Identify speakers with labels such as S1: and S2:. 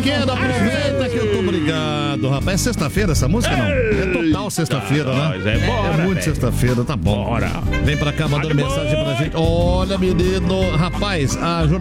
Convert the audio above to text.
S1: pequeno, aproveita que eu tô obrigado, rapaz. É sexta-feira essa música, não? É total sexta-feira, né? É muito sexta-feira, tá bom. Vem pra cá mandando mensagem pra gente. Olha, menino, rapaz, a